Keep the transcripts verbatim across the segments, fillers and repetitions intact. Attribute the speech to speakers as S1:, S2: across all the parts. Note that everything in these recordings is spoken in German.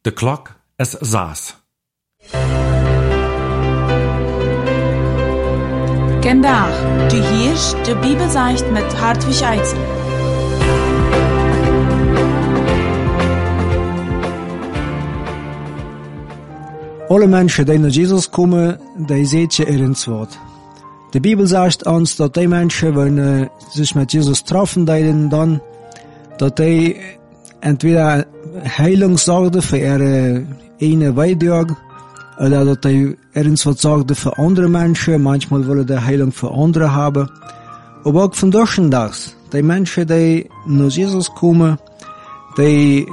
S1: De klok is zes.
S2: Vandaag, du hörst de Bibelzeicht mit Hartwig Eitzel.
S3: Alle mensen die naar Jezus komen, die zetten er ins Wort. De Bibel zegt ons dat die mensen, wanneer zich met Jezus treffen, dan, dat die entweder Heilung zorgden voor ihre ene Weiddag, oder dat die ergens wat zorgden voor andere mensen. Manchmal willen die Heilung voor anderen haben. Aber auch von Durchendags, die mensen die naar Jezus komen, die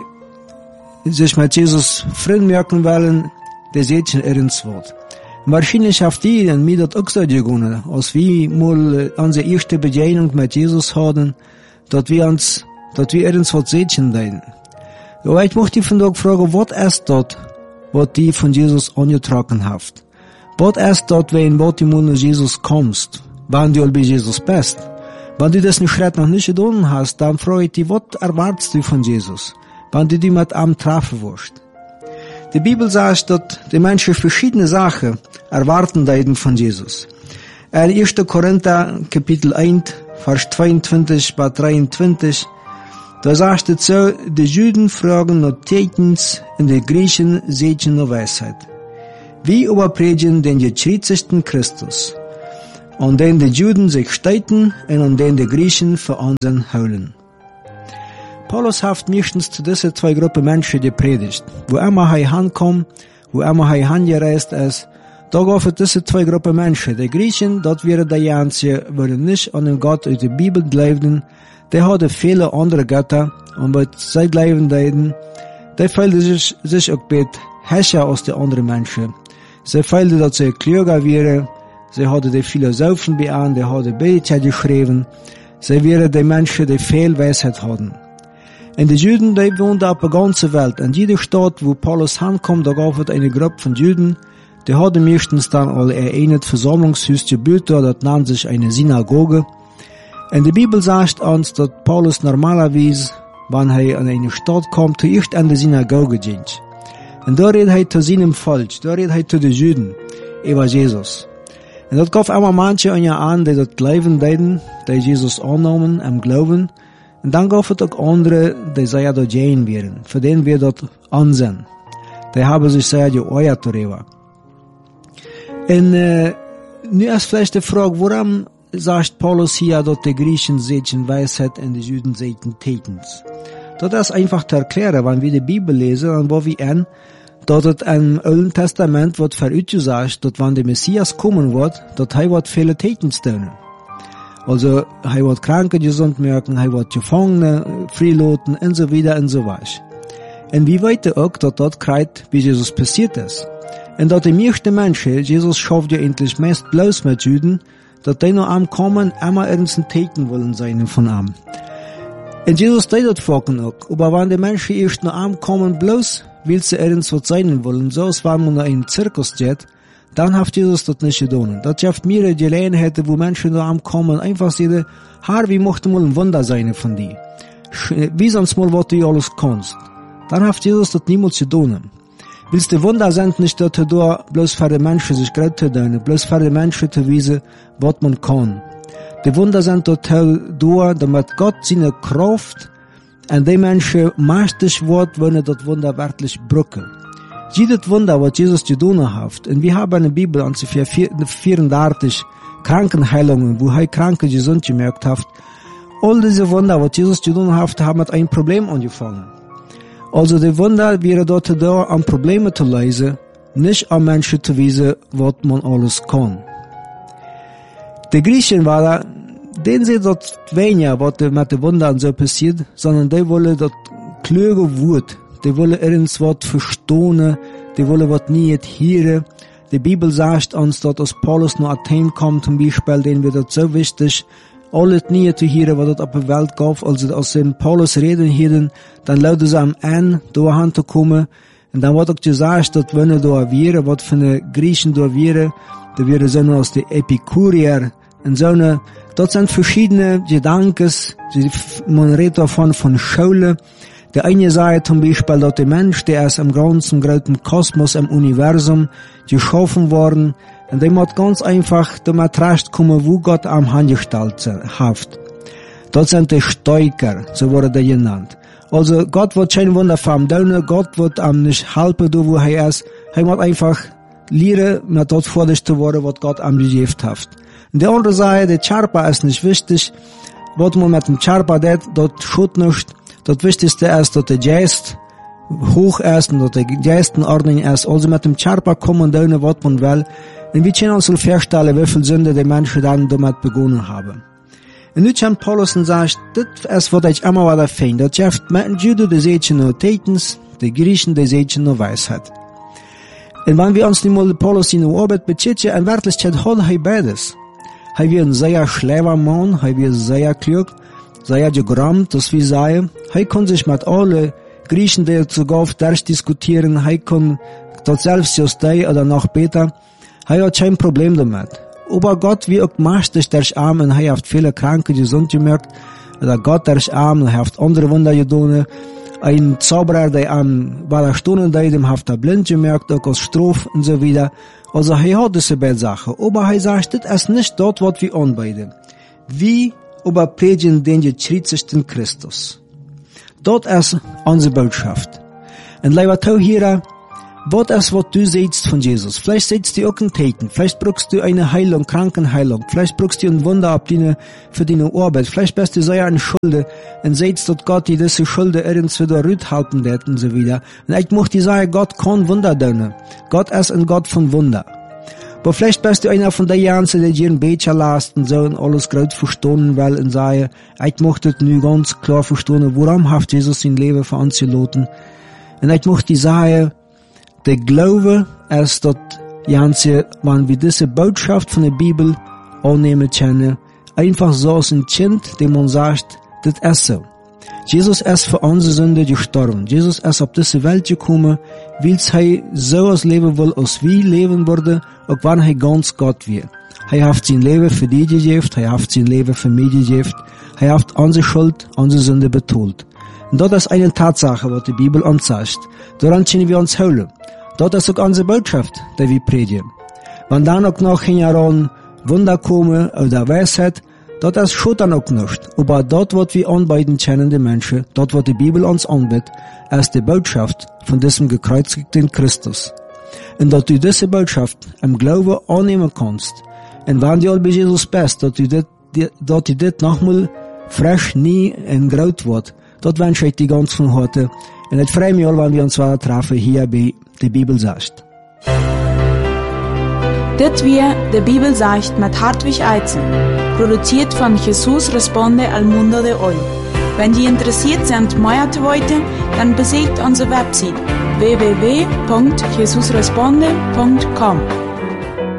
S3: sich mit Jesus vriend merken willen, die zetten er ins Wort. Wahrscheinlich habt ihr und mir das auch so gegangen, als wir mal unsere erste Begegnung mit Jesus hatten, dass wir uns, dass wir ergens was sehen wollen. Aber ich möchte von dir fragen, was ist das, was die von Jesus angetragen habt? Was ist das, wenn du mal nach Jesus kommst, wenn du bei Jesus bist? Wenn du diesen Schritt noch nicht getan hast, dann frage ich dich, was erwartest du von Jesus, wenn du dich mit ihm treffen wirst? Die Bibel sagt, dass die Menschen verschiedene Sachen erwarten deuten von Jesus. In erster Korinther, Kapitel eins, Vers zweiundzwanzig bis dreiundzwanzig, da sagt es so, die Juden fragen nach Tekens und die Griechen sehen nach Weisheit. Wir aber predigen den gekreuzigten Christus, an den die Juden sich streiten und an den die Griechen für unseren holen. Paulus hat meistens zu diesen zwei Gruppen Menschen gepredigt. Wo immer er hinkommt, wo immer er hingereist ist, da gab es diese zwei Gruppen Menschen. Die Griechen, das wären die einzigen, die nicht an den Gott aus der Bibel glaubten. Die hatten viele andere Götter, und bei sie glauben deuten, die fühlten sich, sich auch bet Herrscher als die anderen Menschen. Sie fühlten, dass sie klüger wären. Sie hatten die Philosophen bei an, die hatten Bücher geschrieben. Sie wären die Menschen, die viel Weisheit hatten. Und die Juden, die wohnten auf der ganzen Welt. In jeder Stadt, wo Paulus hinkommt, da gab es eine Gruppe von Juden, die hatten meistens dann all ein Versammlungshus gebaut, das nannte sich eine Synagoge. Und die Bibel sagt uns, dass Paulus normalerweise, wenn er in eine Stadt kommt, zuerst an die Synagoge geht. Und da redet er zu seinem Volk, da redet er zu den Juden über Jesus. Und das gab immer manche an, die das glauben deuten, die Jesus annahmen im Glauben. Und dann gab es auch andere, die sehr dagegen wären, für den wir dort ansehen. Die haben sich sehr geäußert darüber. Und äh, nu ist vielleicht die Frage, warum sagt Paulus hier, dass die Griechen sehen Weisheit und die Juden sehen Tekens? Das ist einfach zu erklären, wenn wir die Bibel lesen, und wo wir an, dass es im Alten Testament wird vorausgesagt, dass wenn der Messias kommen wird, dass er wird viele Tekens tun. Also, er wird Kranke gesund machen, er wird Gefangene freilassen und so weiter und so weiter. Und wir wissen auch, dass das gerade wie Jesus passiert ist. Und dass die meisten Menschen, Jesus schafft ja endlich meist bloß mit Juden, dass die noch am kommen, immer irgendein Teken wollen sein von ihm. Und Jesus tut das vorhin auch. Aber wenn die Menschen erst noch am kommen, bloß will sie irgendwas sein wollen, so als wenn man in einen Zirkus geht, dann hat Jesus das nicht getan. Das schafft mehrere Gelegenheiten, wo Menschen da ankommen, einfach sagen, Herr, wie möchte mal ein Wunder sein von dir? Wie sonst mal, was du alles kannst. Dann hat Jesus das niemals getan. Willst du Wunder sind nicht dazu da, bloß für die Menschen sich gerade zu tun, bloß für die Menschen zu wissen, was man kann. Die Wunder sind dazu da, damit Gott seine Kraft an die Menschen mächtig wird, wenn er das Wunder wirklich brücken. Jedes Wunder, was Jesus getan hat, und wir haben in der Bibel ungefähr vierundachtzig Krankenheilungen, wo er Kranke gesund gemerkt hat. All diese Wunder, was Jesus getan hat, haben mit einem Problem angefangen. Also die Wunder wäre dort da, um Probleme zu lösen, nicht um Menschen zu wissen, was man alles kann. Die Griechen waren, denen sie dort weniger, was mit den Wundern so passiert, sondern die wollen das kluge Wort. Die wollen irgendwas verstehen, die wollen was nicht hören. Die Bibel sagt uns, dass als Paulus nach Athen kommt, zum Beispiel, denen wird das so wichtig, alles nicht zu hören, was dort auf der Welt gab. Also, als sie Paulus reden hören, dann lauten sie am an, da hinzukommen. Und dann wird auch gesagt, dass wenn er da wäre, was für eine Griechen da wäre, da wäre so eine aus der Epikurier, und so eine, dort sind verschiedene Gedanken, man redet davon von Schule. Der eine sagt zum Beispiel, dass der Mensch, der ist im ganzen großen Kosmos, im Universum geschaffen worden, und der muss ganz einfach damit zurechtkommen, wo Gott am Handgestellt hat. Das sind die Stoiker, so wurde der genannt. Also Gott wird kein Wunder vom tun, Gott wird ihm nicht helfen, da wo er ist. Er muss einfach lernen, mit dort fertig zu werden, was Gott ihm gegeben hat. Und der andere Seite, der Charpa ist nicht wichtig. Was man mit dem Charpa tut, dort schaut nicht. Das Wichtigste ist, dass der Geist hoch ist und dass der Geist in Ordnung ist. Also mit dem Charpa kommen tun, was man will. Und wir können uns vorstellen, wie viel Sünde die Menschen dann damit begonnen haben. Und nu kommt Paulus und sagt, das ist, was ich immer wieder finde. Das schafft mit den Juden, die sehen nur Tätens, die Griechen, die sehen nur Weisheit. Und wenn wir uns nicht mal Paulus in der Arbeit beziehen, in Wirklichkeit hat er beides. Er wird ein sehr schlauer Mann, er wird sehr klug, sehr gegrammt, das wir sagen. Er kann sich mit allen Griechen, die sogar durchdiskutieren, er kann das selbst justieren oder noch besser. Er hat kein Problem damit. Aber Gott wie auch mächtig durch Arm und er hat viele Kranke gesund gemacht. Oder Gott durch Arm und er hat andere Wunder getan. Ein Zauberer, der am bei der Stunde da dem hat er blind gemacht, auch aus Strof und so wieder. Also er hat diese beiden Sachen. Aber er sagt, das ist nicht dort, was wir anbeiden. Wie überpredigen den gekreuzigten Christus. Dort ist unsere Botschaft. Und lieber Zuhörer, was ist, was du siehst von Jesus? Vielleicht siehst du auch in Täten. Vielleicht brauchst du eine Heilung, Krankenheilung. Vielleicht brauchst du ein Wunder ab deine, für deine Arbeit. Vielleicht bist du sehr in Schulde und siehst, dass Gott dir diese Schulde irgendwie wieder rüthalten wird und so wieder. Und ich möchte dir sagen, Gott kann Wunder tun. Gott ist ein Gott von Wunder. Aber vielleicht bist du einer von den Jansen, die dir ein Bächer lässt und so und alles gut verstehen will und sagen, ich möchte nu ganz klar verstehen, warum hat Jesus sein Leben für uns gelassen. Und ich möchte dir sagen, der Glaube ist, dass Janse, wenn wir diese Botschaft von der Bibel annehmen können, einfach so als ein Kind, dem man sagt, das ist so. Jesus ist für unsere Sünde gestorben. Jesus ist auf diese Welt gekommen, weil er so als leben will, als wir leben würde, auch wenn er ganz Gott wird. Er hat sein Leben für dich gegeben, er hat sein Leben für mich gegeben, er hat unsere Schuld, unsere Sünde betont. Und das ist eine Tatsache, was die Bibel uns sagt. Daran können wir uns holen. Das ist auch unsere Botschaft, die wir predigen. Wenn dann auch noch hinterher Wunder kommen oder Weisheit, das ist schon dann auch nicht. Aber dort, was wir anbieten können, die Menschen, dort, was die Bibel uns anbietet, ist die Botschaft von diesem gekreuzigten Christus. Und dass du diese Botschaft im Glauben annehmen kannst, und wenn du bei Jesus bist, dass du das, dass du das nochmal frisch nie in Graut wird, das wünsche ich dir ganz von heute. Und ich freue mich, wenn wir uns wieder treffen hier bei der Bibel sagt.
S2: Das wir der Bibel sagt mit Hartwig Eizen, produziert von Jesus Responde al Mundo de Hoy. Wenn Sie interessiert sind, mehr zu wissen, dann besucht unsere Website w w w punkt jesus responde punkt com.